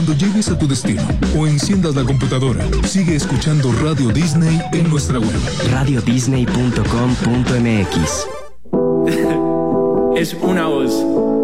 Cuando llegues a tu destino o enciendas la computadora, sigue escuchando Radio Disney en nuestra web. radiodisney.com.mx. Es una voz.